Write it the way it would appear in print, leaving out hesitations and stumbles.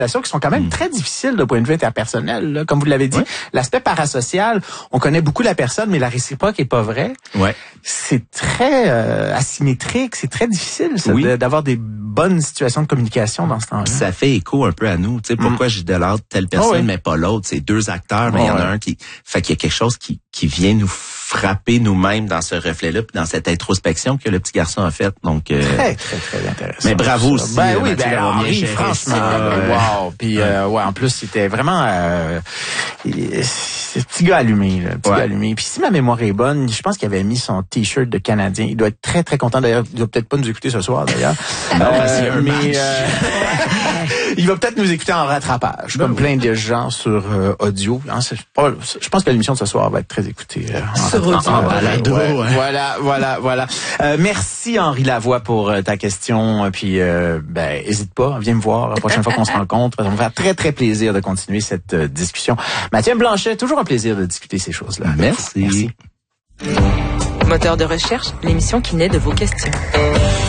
qui sont quand même très difficiles de point de vue interpersonnel. Là. Comme vous l'avez dit, l'aspect parasocial, on connaît beaucoup la personne, mais la réciproque est pas vraie. Ouais. C'est très asymétrique, c'est très difficile ça, d'avoir des bonnes situations de communication dans ce temps-là. Ça fait écho un peu à nous. Tu sais, pourquoi j'idolâtre telle personne, mais pas l'autre. C'est deux acteurs, mais il y en a un qui... Fait qu'il y a quelque chose qui vient nous frapper nous-mêmes dans ce reflet-là, puis dans cette introspection que le petit garçon a faite. Donc très, très, très intéressant. Mais bravo aussi. Henri, franchement, wow. Puis en plus, c'était vraiment ce petit gars allumé, là, petit gars allumé. Puis si ma mémoire est bonne, je pense qu'il avait mis son t-shirt de Canadien. Il doit être très, très content. D'ailleurs, il doit peut-être pas nous écouter ce soir, d'ailleurs. Il va peut-être nous écouter en rattrapage, comme plein de gens sur audio. Hein, je pense que l'émission de ce soir va être très écoutée. Voilà. Merci Henri Lavoie pour ta question. Puis hésite pas, viens me voir la prochaine fois qu'on se rencontre. Ça va me faire très très plaisir de continuer cette discussion. Mathieu Blanchet, toujours un plaisir de discuter ces choses-là. Merci. Moteur de recherche, l'émission qui naît de vos questions.